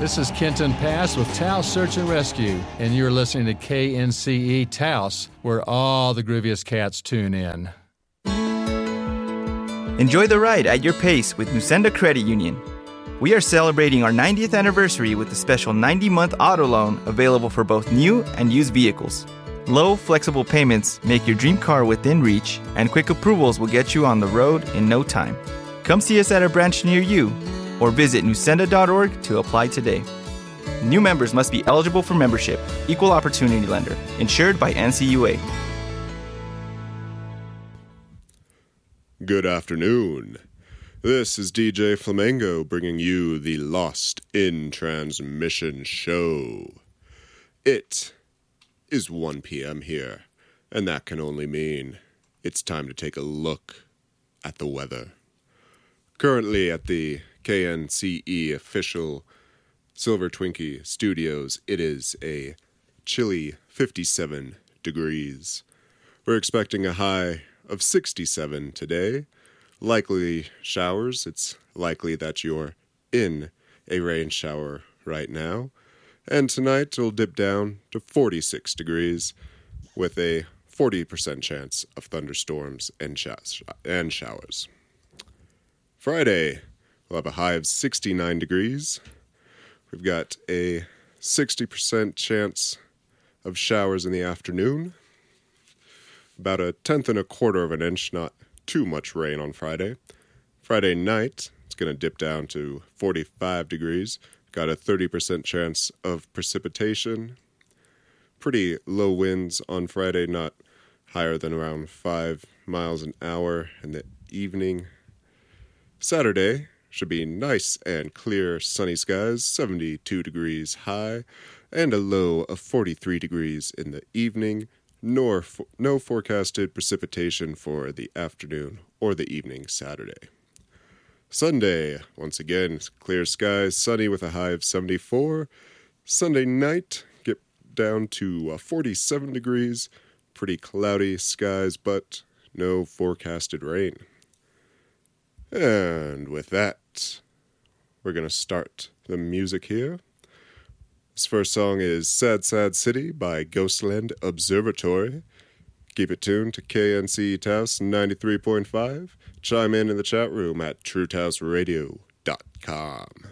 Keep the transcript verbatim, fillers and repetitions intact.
This is Kenton Pass with Taos Search and Rescue, and you're listening to K N C E Taos, where all the grooviest cats tune in. Enjoy the ride at your pace with Nusenda Credit Union. We are celebrating our ninetieth anniversary with a special ninety-month auto loan available for both new and used vehicles. Low, flexible payments make your dream car within reach, and quick approvals will get you on the road in no time. Come see us at a branch near you, or visit nusenda dot org to apply today. New members must be eligible for membership. Equal opportunity lender. Insured by N C U A. Good afternoon. This is D J Flamingo bringing you the Lost in Transmission show. It is one p.m. here, and that can only mean it's time to take a look at the weather. Currently at the K N C E official Silver Twinkie Studios, it is a chilly fifty-seven degrees. We're expecting a high of sixty-seven today. Likely showers. It's likely that you're in a rain shower right now. And tonight it'll dip down to forty-six degrees with a forty percent chance of thunderstorms and, sh- and showers. Friday, we'll have a high of sixty-nine degrees. We've got a sixty percent chance of showers in the afternoon. About a tenth and a quarter of an inch, not too much rain on Friday. Friday night, it's going to dip down to forty-five degrees. Got a thirty percent chance of precipitation. Pretty low winds on Friday, not higher than around five miles an hour in the evening. Saturday should be nice and clear sunny skies, seventy-two degrees high, and a low of forty-three degrees in the evening. Nor fo- no forecasted precipitation for the afternoon or the evening Saturday. Sunday, once again, clear skies, sunny with a high of seventy-four. Sunday night, get down to uh, forty-seven degrees. Pretty cloudy skies, but no forecasted rain. And with that, we're going to start the music here. This first song is Sad Sad City by Ghostland Observatory. Keep it tuned to K N C Taos ninety-three point five. Chime in in the chat room at true taos radio dot com.